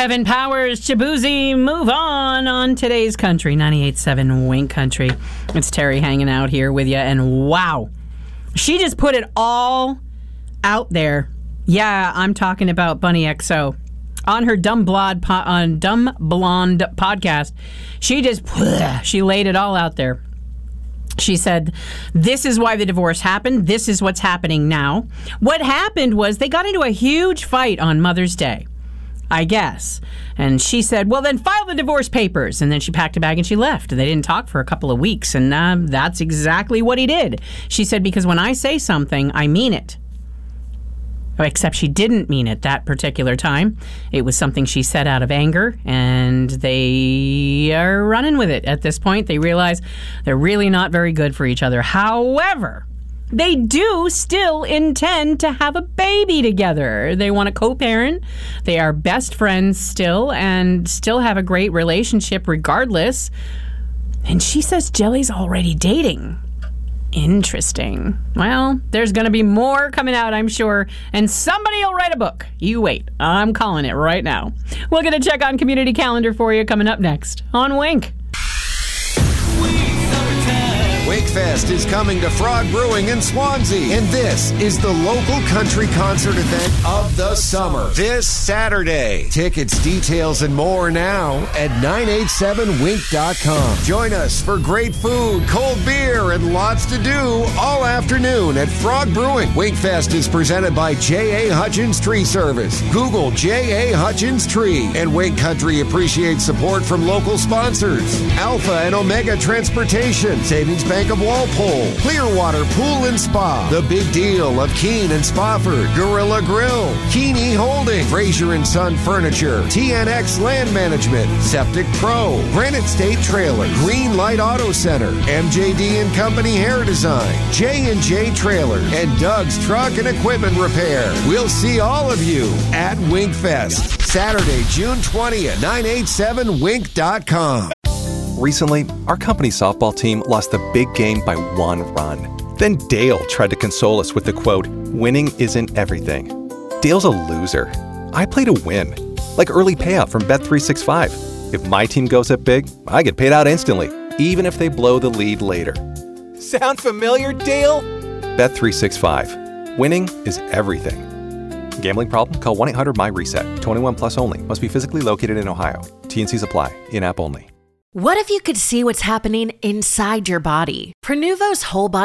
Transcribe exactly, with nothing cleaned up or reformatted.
Kevin Powers, Shaboozey, move on on today's Country, ninety-eight point seven Wink Country. It's Terry hanging out here with you, and wow, she just put it all out there. Yeah, I'm talking about Bunny X O. On her Dumb Blonde, po- on Dumb Blonde podcast, she just, she laid it all out there. She said, this is why the divorce happened. This is what's happening now. What happened was they got into a huge fight on Mother's Day, I guess. And she said, well, then file the divorce papers. And then she packed a bag and she left. They didn't talk for a couple of weeks. And uh, that's exactly what he did. She said, because when I say something, I mean it. Except she didn't mean it that particular time. It was something she said out of anger, and they are running with it at this point. They realize they're really not very good for each other. However, they do still intend to have a baby together. They want to co-parent. They are best friends still and still have a great relationship regardless. And she says Jelly's already dating. Interesting. Well, there's going to be more coming out, I'm sure, and somebody will write a book. You wait. I'm calling it right now. We're going to check on community calendar for you coming up next on Wink. Wakefest is coming to Frog Brewing in Swansea, and this is the local country concert event of the summer this Saturday. Tickets, details, and more now at nine eight seven wink dot com. Join us for great food, cold beer, and lots to do all afternoon at Frog Brewing. Wakefest is presented by J A. Hutchins Tree Service. Google J A. Hutchins Tree, and Wink Country appreciates support from local sponsors: Alpha and Omega Transportation, Savings Bank of Walpole, Clearwater Pool and Spa, The Big Deal of Keene and Spofford, Gorilla Grill, Keeney Holding, Fraser and Son Furniture, T N X Land Management, Septic Pro, Granite State Trailer, Green Light Auto Center, M J D and Company Hair Design, J and J Trailer, and Doug's Truck and Equipment Repair. We'll see all of you at Winkfest, Saturday, June twentieth, nine eight seven wink dot com. Recently, our company softball team lost the big game by one run. Then Dale tried to console us with the quote, winning isn't everything. Dale's a loser. I play to win. Like early payout from Bet three sixty-five. If my team goes up big, I get paid out instantly, even if they blow the lead later. Sound familiar, Dale? Bet three sixty-five. Winning is everything. Gambling problem? Call one eight hundred M Y RESET. twenty-one plus only. Must be physically located in Ohio. T and Cs apply. In-app only. What if you could see what's happening inside your body? Prenuvo's whole body